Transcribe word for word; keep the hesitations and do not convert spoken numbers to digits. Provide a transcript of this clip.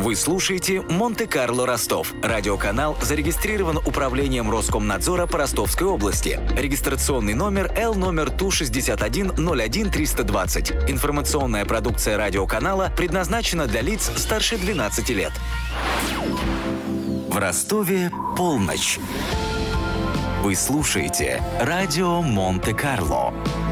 Вы слушаете «Монте-Карло Ростов». Радиоканал зарегистрирован Управлением Роскомнадзора по Ростовской области. Регистрационный номер Л номер Ту шестьдесят один ноль один триста двадцать. Информационная продукция радиоканала предназначена для лиц старше двенадцати лет. В Ростове полночь. Вы слушаете радио Монте-Карло.